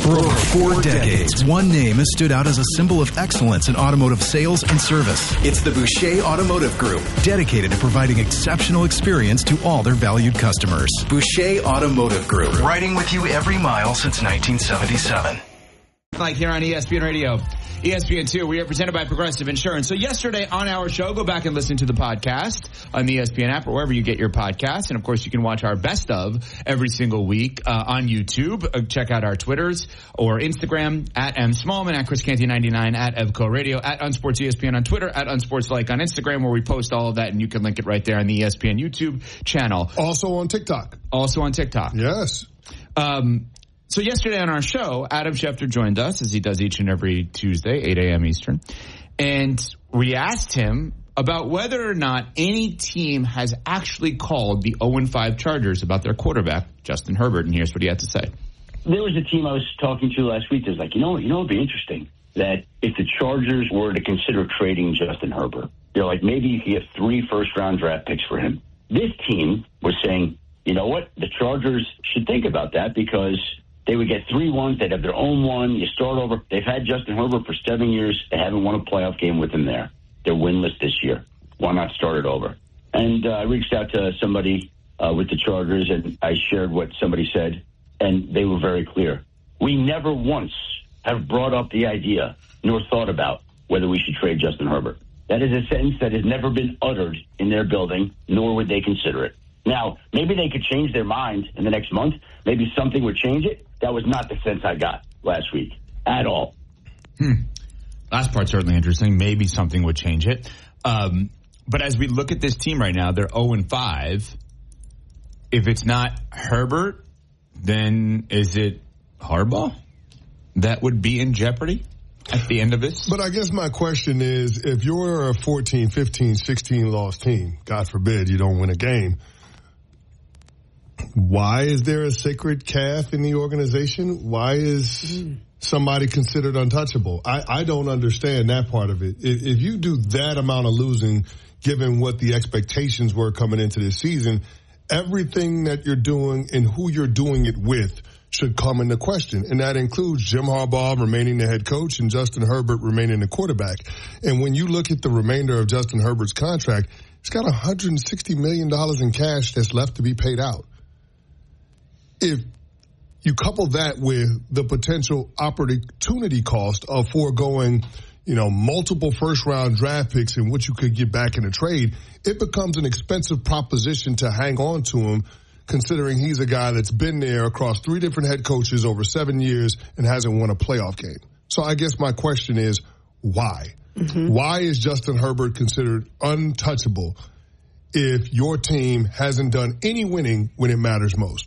For over 4 decades, one name has stood out as a symbol of excellence in automotive sales and service. It's the Boucher Automotive Group, dedicated to providing exceptional experience to all their valued customers. Boucher Automotive Group, riding with you every mile since 1977. Like here on ESPN Radio, ESPN2, we are presented by Progressive Insurance. So yesterday on our show, go back and listen to the podcast on the ESPN app or wherever you get your podcasts. And, of course, you can watch our best of every single week on YouTube. Check out our Twitters or Instagram, at M. Smallman, at Chris Canty 99, at Evco Radio, at Unsports ESPN on Twitter, at Unsports Like on Instagram, where we post all of that, and you can link it right there on the ESPN YouTube channel. Also on TikTok. Yes. So yesterday on our show, Adam Schefter joined us, as he does each and every Tuesday, 8 a.m. Eastern. And we asked him about whether or not any team has actually called the 0-5 Chargers about their quarterback, Justin Herbert. And here's what he had to say. There was a team I was talking to last week that was like, it'd be interesting that if the Chargers were to consider trading Justin Herbert, maybe you could get 3 first-round draft picks for him. This team was saying, you know what, the Chargers should think about that because they would get 3 ones. They'd have their own one. You start over. They've had Justin Herbert for 7 years. They haven't won a playoff game with him there. They're winless this year. Why not start it over? And I reached out to somebody with the Chargers, and I shared what somebody said, and they were very clear. We never once have brought up the idea nor thought about whether we should trade Justin Herbert. That is a sentence that has never been uttered in their building, nor would they consider it. Now, maybe they could change their mind in the next month. Maybe something would change it. That was not the sense I got last week at all. Last part's certainly interesting. Maybe something would change it. But as we look at this team right now, they're 0-5. If it's not Herbert, then is it Harbaugh that would be in jeopardy at the end of this? But I guess my question is, if you're a 14, 15, 16 loss team, God forbid you don't win a game, why is there a sacred calf in the organization? Why is somebody considered untouchable? I don't understand that part of it. If you do that amount of losing, given what the expectations were coming into this season, everything that you're doing and who you're doing it with should come into question. And that includes Jim Harbaugh remaining the head coach and Justin Herbert remaining the quarterback. And when you look at the remainder of Justin Herbert's contract, he's got $160 million in cash that's left to be paid out. If you couple that with the potential opportunity cost of foregoing, multiple first-round draft picks and what you could get back in a trade, it becomes an expensive proposition to hang on to him, considering he's a guy that's been there across 3 different head coaches over 7 years and hasn't won a playoff game. So I guess my question is, why? Why is Justin Herbert considered untouchable if your team hasn't done any winning when it matters most?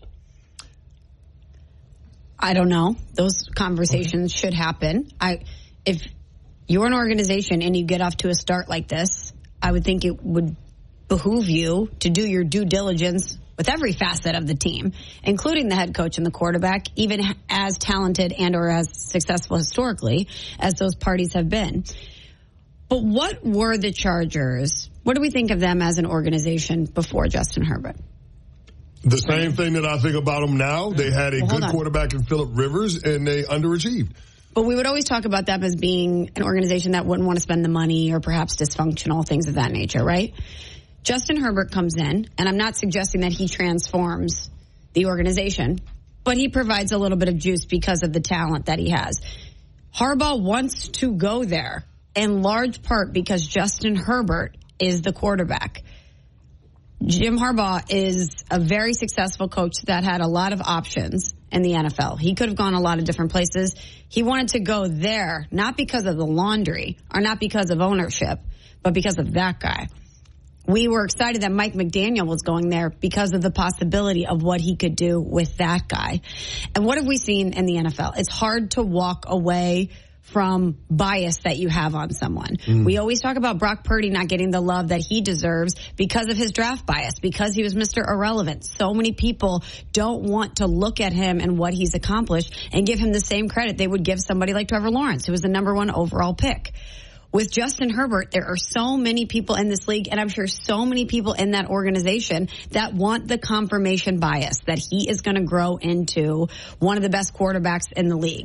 I don't know. Those conversations should happen. If you're an organization and you get off to a start like this, I would think it would behoove you to do your due diligence with every facet of the team, including the head coach and the quarterback, even as talented and or as successful historically as those parties have been. But what were the Chargers? What do we think of them as an organization before Justin Herbert? The same thing that I think about them now. They had a good quarterback in Phillip Rivers, and they underachieved. But we would always talk about them as being an organization that wouldn't want to spend the money or perhaps dysfunctional, things of that nature, right? Justin Herbert comes in, and I'm not suggesting that he transforms the organization, but he provides a little bit of juice because of the talent that he has. Harbaugh wants to go there, in large part because Justin Herbert is the quarterback. Jim Harbaugh is a very successful coach that had a lot of options in the NFL. He could have gone a lot of different places. He wanted to go there, not because of the laundry or not because of ownership, but because of that guy. We were excited that Mike McDaniel was going there because of the possibility of what he could do with that guy. And what have we seen in the NFL? It's hard to walk away from bias that you have on someone. We always talk about Brock Purdy not getting the love that he deserves because of his draft bias, because he was Mr. Irrelevant. So many people don't want to look at him and what he's accomplished and give him the same credit they would give somebody like Trevor Lawrence, who was the number 1 overall pick. With Justin Herbert, there are so many people in this league, and I'm sure so many people in that organization that want the confirmation bias that he is going to grow into one of the best quarterbacks in the league.